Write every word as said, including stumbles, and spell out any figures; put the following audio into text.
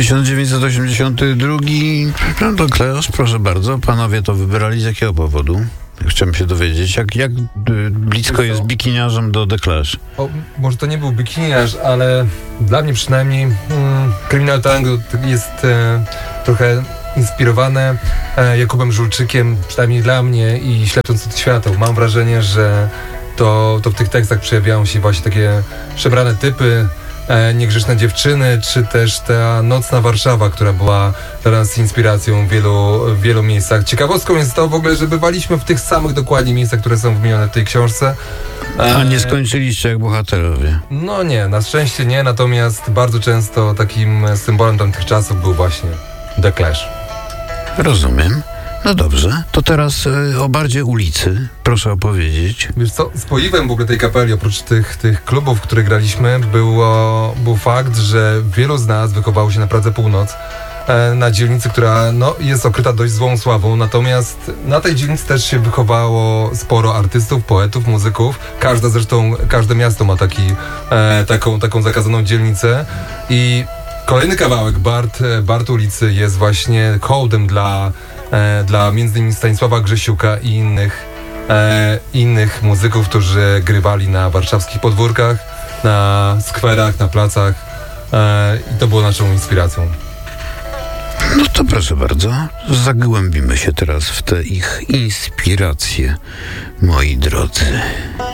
tysiąc dziewięćset osiemdziesiąty drugi, no to Kleos, proszę bardzo. Panowie to wybrali z jakiego powodu? Chciałem się dowiedzieć, jak, jak blisko jest bikiniarzem do The Clash. O, może to nie był bikiniarz, ale dla mnie przynajmniej mm, Criminal Tango jest e, trochę inspirowane e, Jakubem Żulczykiem, przynajmniej dla mnie, i Śledząc od świateł. Mam wrażenie, że to, to w tych tekstach przejawiają się właśnie takie przebrane typy, e, niegrzeczne dziewczyny, czy też ta nocna Warszawa, która była dla nas inspiracją w wielu, w wielu miejscach. Ciekawostką jest to w ogóle, że bywaliśmy w tych samych dokładnie miejscach, które są wymienione w tej książce. E, A nie skończyliście jak bohaterowie? No nie, na szczęście nie, natomiast bardzo często takim symbolem tamtych czasów był właśnie The Clash. Rozumiem. No dobrze, to teraz y, o bardzie ulicy. Proszę opowiedzieć. Wiesz co, spoiwem w ogóle tej kapeli, oprócz tych, tych klubów, w których graliśmy, było, był fakt, że wielu z nas wychowało się na Pradze Północ, e, na dzielnicy, która no, jest okryta dość złą sławą, natomiast na tej dzielnicy też się wychowało sporo artystów, poetów, muzyków. Każda zresztą, każde miasto ma taki, e, taką, taką zakazaną dzielnicę i kolejny kawałek, Bard, Bard ulicy, jest właśnie hołdem dla E, dla między innymi Stanisława Grzesiuka i innych, e, innych muzyków, którzy grywali na warszawskich podwórkach, na skwerach, na placach, e, i to było naszą inspiracją. No to proszę bardzo, zagłębimy się teraz w te ich inspiracje, moi drodzy.